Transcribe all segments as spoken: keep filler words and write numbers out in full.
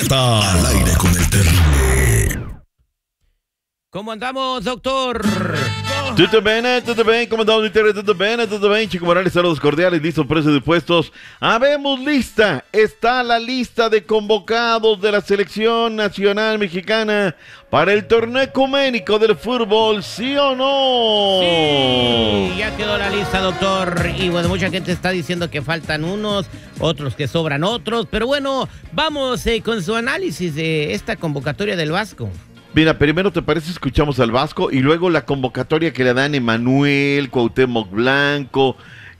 vuelta al aire con el terrible. ¿Cómo andamos, doctor? Tutto bene, tutto bene, ¿cómo andamos, Internet? Tutto bene, tutto bene, Chico Morales, saludos cordiales, listos, precios de puestos. Habemos lista, está la lista de convocados de la selección nacional mexicana para el torneo ecuménico del fútbol, ¿sí o no? Sí, ya quedó la lista, doctor. Y bueno, mucha gente está diciendo que faltan unos, otros que sobran otros. Pero bueno, vamos eh, con su análisis de esta convocatoria del Vasco. Mira, primero te parece escuchamos al Vasco y luego la convocatoria que le dan Emanuel, Cuauhtémoc Blanco,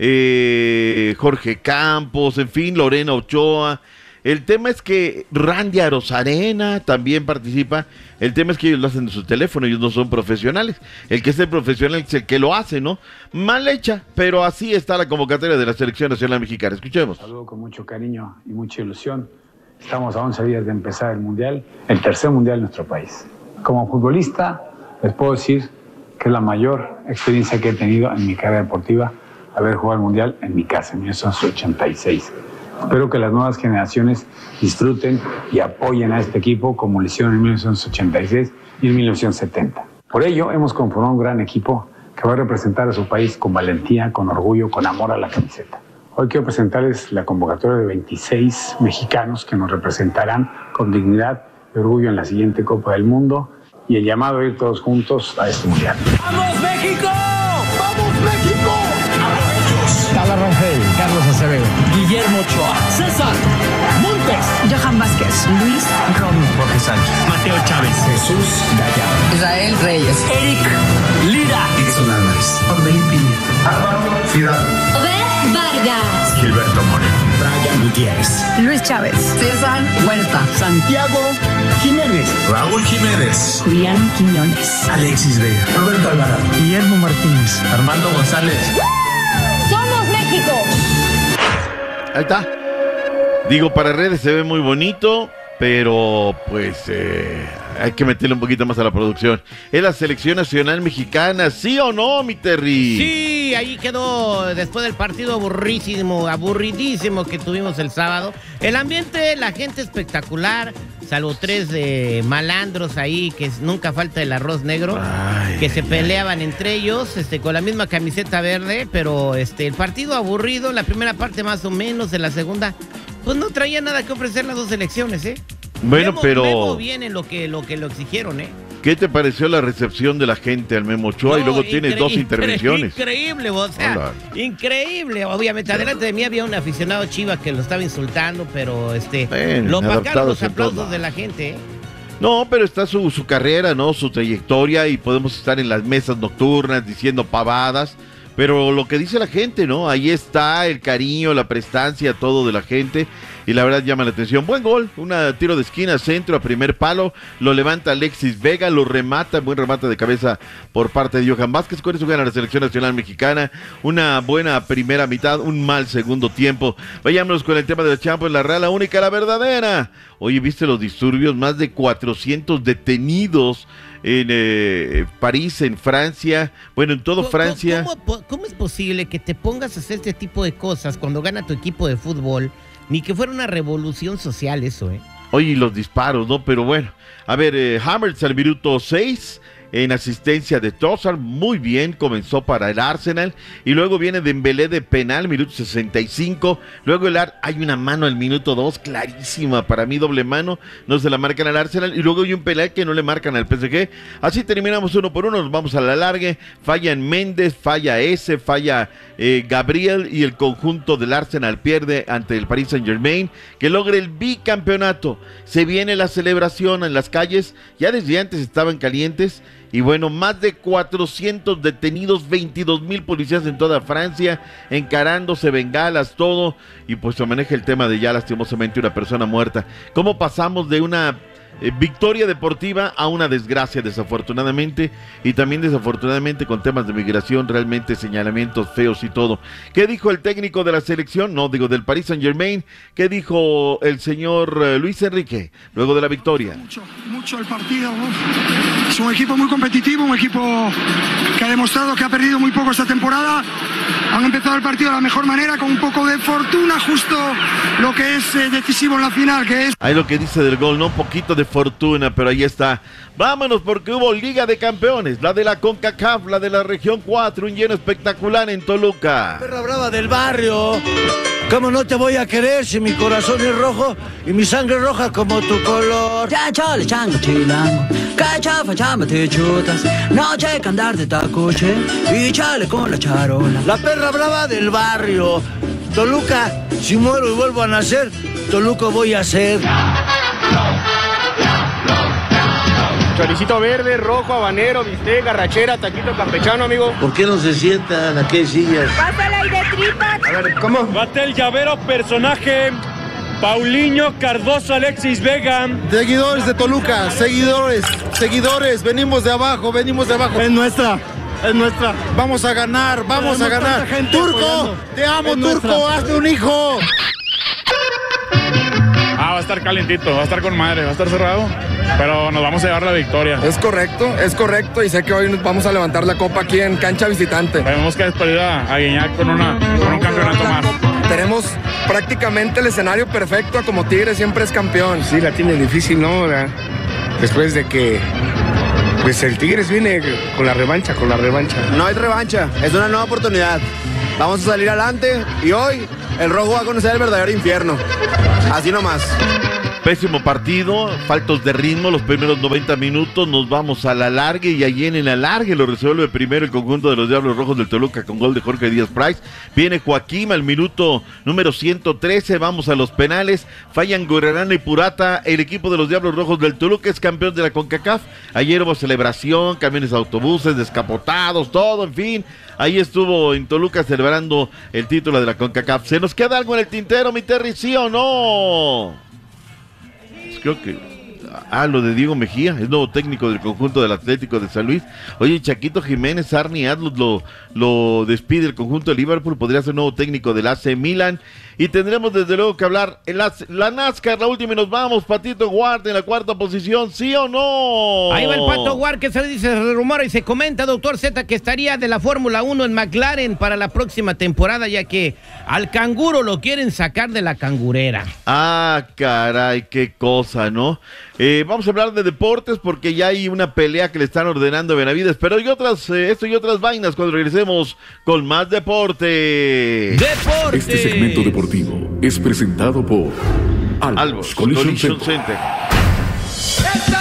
eh, Jorge Campos, en fin, Lorena Ochoa. El tema es que Randy Arozarena también participa. El tema es que ellos lo hacen de su teléfono, ellos no son profesionales. El que es el profesional es el que lo hace, ¿no? Mal hecha, pero así está la convocatoria de la Selección Nacional Mexicana. Escuchemos. Saludo con mucho cariño y mucha ilusión. Estamos a once días de empezar el Mundial, el tercer Mundial de nuestro país. Como futbolista, les puedo decir que es la mayor experiencia que he tenido en mi carrera deportiva, haber jugado el Mundial en mi casa, en mil novecientos ochenta y seis. Espero que las nuevas generaciones disfruten y apoyen a este equipo como lo hicieron en mil novecientos ochenta y seis y en mil novecientos setenta. Por ello, hemos conformado un gran equipo que va a representar a su país con valentía, con orgullo, con amor a la camiseta. Hoy quiero presentarles la convocatoria de veintiséis mexicanos que nos representarán con dignidad y orgullo en la siguiente Copa del Mundo y el llamado a ir todos juntos a este Mundial. ¡Vamos, México! ¡Vamos, México! Tala Rangel, Carlos Acevedo, Guillermo Ochoa, César Montes, Johan Vázquez, Luis Romo, Jorge Sánchez, Mateo Chávez, Jesús Gallardo, Israel Reyes, Eric Lira, Edson Álvarez, Orbelín Pineda, Álvaro Fidalgo, Obed Vargas, Gilberto Moreno, Brian Gutiérrez, Luis Chávez, César Huerta, Santiago Jiménez, Raúl Jiménez, Julián Quiñones, Alexis Vega, Roberto Alvarado, Guillermo Martínez, Armando González. ¡Somos México! Ahí está. Digo, para redes se ve muy bonito, pero pues eh, hay que meterle un poquito más a la producción. ¿Es la Selección Nacional Mexicana, sí o no, mi Terry? Sí, ahí quedó después del partido aburrísimo, aburridísimo que tuvimos el sábado. El ambiente, la gente espectacular, salvo tres de malandros ahí, que nunca falta el arroz negro, Ay, que se ay, peleaban entre ellos, este, con la misma camiseta verde, pero este, el partido aburrido, la primera parte más o menos, en la segunda, pues no traía nada que ofrecer las dos selecciones, ¿eh? Bueno, Memo, pero Memo bien en lo que, lo que lo exigieron, ¿eh? ¿qué te pareció la recepción de la gente al Memo Ochoa? No, y luego tienes incre- dos incre- intervenciones. Increíble, o sea, Hola. increíble. Obviamente, adelante de mí había un aficionado Chivas que lo estaba insultando, pero este, Bueno, lo opacaron adaptados los en todos aplausos de lados. la gente, ¿eh? No, pero está su, su carrera, ¿no? Su trayectoria y podemos estar en las mesas nocturnas diciendo pavadas, pero lo que dice la gente, ¿no? Ahí está el cariño, la prestancia, todo de la gente y la verdad llama la atención. Buen gol, un tiro de esquina, centro a primer palo, lo levanta Alexis Vega, lo remata, buen remate de cabeza por parte de Johan Vázquez. Con eso gana la Selección Nacional Mexicana, una buena primera mitad, un mal segundo tiempo. Vayámonos con el tema de la Champions, la Real, la única, la verdadera. Oye, ¿viste los disturbios? Más de cuatrocientos detenidos en eh, París, en Francia, bueno, en todo ¿Cómo- Francia. ¿cómo, ¿Cómo es posible que te pongas a hacer este tipo de cosas cuando gana tu equipo de fútbol? Ni que fuera una revolución social eso, ¿eh? Oye, y los disparos, ¿no? Pero bueno, a ver, eh, Havertz al minuto seis, en asistencia de Trossard, muy bien, comenzó para el Arsenal, y luego viene Dembélé de penal, minuto sesenta y cinco, luego el Ar hay una mano al minuto dos, clarísima, para mí doble mano, no se la marcan al Arsenal, y luego hay un penal que no le marcan al P S G, así terminamos uno por uno, nos vamos a la largue, falla en Méndez, falla ese, falla eh, Gabriel, y el conjunto del Arsenal pierde ante el Paris Saint Germain, que logra el bicampeonato. Se viene la celebración en las calles, ya desde antes estaban calientes, y bueno, más de cuatrocientos detenidos, veintidós mil policías en toda Francia, encarándose, bengalas, todo, y pues se maneja el tema de ya lastimosamente una persona muerta. ¿Cómo pasamos de una eh, victoria deportiva a una desgracia, desafortunadamente, y también desafortunadamente con temas de migración, realmente señalamientos feos y todo. ¿Qué dijo el técnico de la selección? No, digo, del Paris Saint-Germain. ¿Qué dijo el señor eh, Luis Enrique luego de la victoria? Mucho, mucho el partido, ¿no? Es un equipo muy competitivo, un equipo que ha demostrado que ha perdido muy poco esta temporada. Han empezado el partido de la mejor manera, con un poco de fortuna, justo lo que es eh, decisivo en la final, que es... Ahí lo que dice del gol, no un poquito de fortuna, pero ahí está. Vámonos, porque hubo Liga de Campeones, la de la CONCACAF, la de la región cuatro, un lleno espectacular en Toluca. Perra brava del barrio, ¿cómo no te voy a querer si mi corazón es rojo y mi sangre roja como tu color? Ya chole chango chilango, cachafa chama te chutas, no che que andar de tacoche y chale con la charola. La perra brava del barrio, Toluca, si muero y vuelvo a nacer, Toluca voy a ser. Choricito verde, rojo, habanero, bistec, garrachera, taquito campechano, amigo. ¿Por qué no se sientan? ¿A qué sillas? Pásala y de tripas. A ver, ¿cómo? Batel llavero, personaje, Paulinho Cardoso, Alexis Vega. Seguidores de Toluca, seguidores, seguidores, venimos de abajo, venimos de abajo. Es nuestra, es nuestra. Vamos a ganar, vamos a ganar. Turco, apoyando. Te amo, es Turco, nuestra. Hazme un hijo. Ah, va a estar calentito, va a estar con madre, va a estar cerrado, pero nos vamos a llevar la victoria. Es correcto, es correcto, y sé que hoy nos vamos a levantar la copa aquí en cancha visitante. Tenemos que despedir a, a Guiñac con, una, con un campeonato más. Tenemos prácticamente el escenario perfecto, como Tigre siempre es campeón. Sí, la tiene difícil, ¿no? Después de que pues el Tigres viene con la revancha, con la revancha. No hay revancha, es una nueva oportunidad. Vamos a salir adelante y hoy el rojo va a conocer el verdadero infierno. Así nomás. Pésimo partido, faltos de ritmo los primeros noventa minutos, nos vamos a la largue y allí en el alargue lo resuelve primero el conjunto de los Diablos Rojos del Toluca con gol de Jorge Díaz Price. Viene Joaquín al minuto número ciento trece, vamos a los penales, fallan Guerrerana y Purata, el equipo de los Diablos Rojos del Toluca es campeón de la CONCACAF. Ayer hubo celebración, camiones de autobuses, descapotados, todo, en fin. Ahí estuvo en Toluca celebrando el título de la CONCACAF. ¿Se nos queda algo en el tintero, mi Terry, sí o no? Pues creo que... Ah, lo de Diego Mejía, es nuevo técnico del conjunto del Atlético de San Luis. Oye, Chaquito Jiménez, Arni Adlut lo, lo despide el conjunto de Liverpool, podría ser nuevo técnico del A C Milan. Y tendremos desde luego que hablar en la, la NASCAR, la última y nos vamos. Patito Ward en la cuarta posición, ¿sí o no? Ahí va el Pato Ward, que se dice, se rumora y se comenta, doctor Z, que estaría de la Fórmula uno en McLaren para la próxima temporada, ya que al canguro lo quieren sacar de la cangurera. Ah, caray, qué cosa, ¿no? Eh, vamos a hablar de deportes porque ya hay una pelea que le están ordenando a Benavides, pero hay otras, eh, esto y otras vainas cuando regresemos con más deporte. ¡Deporte! Este segmento deportivo es presentado por Albos, Albos Collision, Collision Center. Center.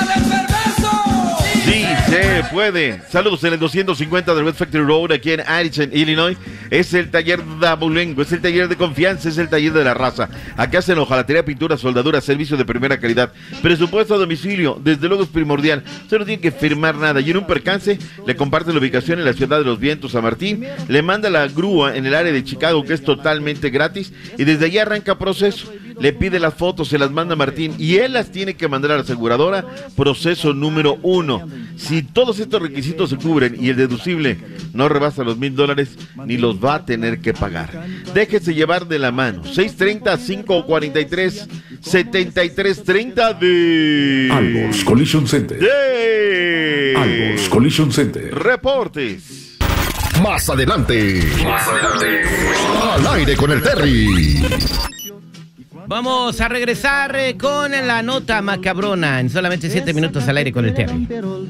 Sí, se puede. Saludos en el doscientos cincuenta del West Factory Road aquí en Addison, Illinois. Es el taller de Abulengo, es el taller de confianza, es el taller de la raza. Acá hacen hojalatería, pintura, soldadura, servicio de primera calidad. Presupuesto a domicilio, desde luego es primordial. Usted no tiene que firmar nada. Y en un percance le comparte la ubicación en la ciudad de Los Vientos, San Martín. Le manda la grúa en el área de Chicago, que es totalmente gratis. Y desde allá arranca proceso. Le pide las fotos, se las manda Martín y él las tiene que mandar a la aseguradora. Proceso número uno. Si todos estos requisitos se cubren y el deducible no rebasa los mil dólares, ni los va a tener que pagar. Déjese llevar de la mano. seis treinta, cinco cuarenta y tres, setenta y tres treinta de... Albos Collision Center. De... Albos Collision Center. Reportes. Más adelante. Más adelante. Al aire con el Terry. Vamos a regresar eh, con la nota macabrona en solamente siete minutos al aire con el Terry.